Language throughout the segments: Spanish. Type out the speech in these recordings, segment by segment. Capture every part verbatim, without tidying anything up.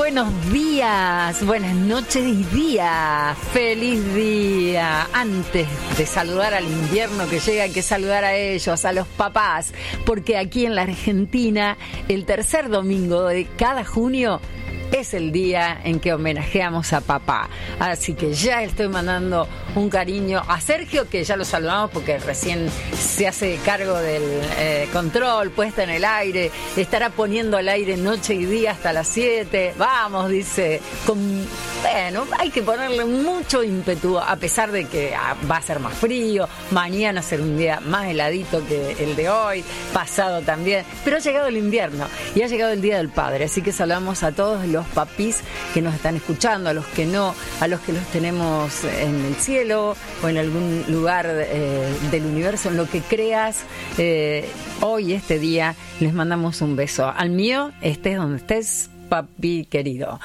buenos días, buenas noches y día, feliz día. Antes de saludar al invierno que llega, hay que saludar a ellos, a los papás, porque aquí en la Argentina, el tercer domingo de cada junio es el día en que homenajeamos a papá. Así que ya estoy mandando un cariño a Sergio, que ya lo saludamos porque recién se hace cargo del eh, control, puesta en el aire, estará poniendo al aire noche y día hasta las siete. Vamos, dice, con, bueno, hay que ponerle mucho ímpetu, a pesar de que ah, va a ser más frío, mañana será un día más heladito que el de hoy, pasado también, pero ha llegado el invierno y ha llegado el Día del Padre, así que saludamos a todos los papis que nos están escuchando, a los que no, a los que los tenemos en el cielo o en algún lugar eh, del universo, en lo que creas. Eh, hoy, este día, les mandamos un beso. Al mío, estés donde estés, papi querido.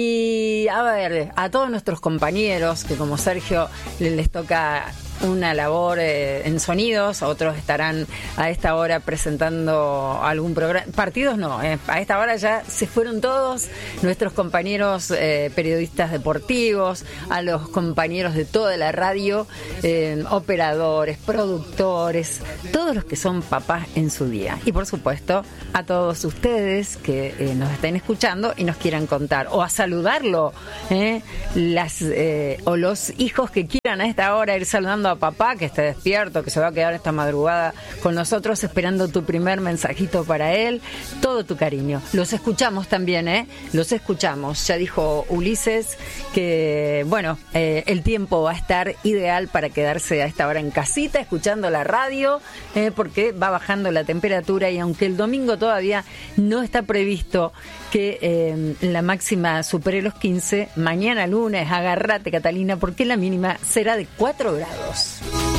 Y a ver, a todos nuestros compañeros, que como Sergio les, les toca una labor eh, en sonidos, otros estarán a esta hora presentando algún programa, partidos no, eh, a esta hora ya se fueron todos nuestros compañeros eh, periodistas deportivos, a los compañeros de toda la radio, eh, operadores, productores, todos los que son papás en su día, y por supuesto a todos ustedes que eh, nos estén escuchando y nos quieran contar, o a saludarlo, eh, las eh, o los hijos que quieran a esta hora ir saludando a papá, que esté despierto, que se va a quedar esta madrugada con nosotros esperando tu primer mensajito para él, todo tu cariño. Los escuchamos también, ¿eh? Los escuchamos. Ya dijo Ulises que, bueno, eh, el tiempo va a estar ideal para quedarse a esta hora en casita, escuchando la radio, eh, porque va bajando la temperatura, y aunque el domingo todavía no está previsto que eh, la máxima supere los quince, mañana lunes, agárrate, Catalina, porque la mínima será de cuatro grados.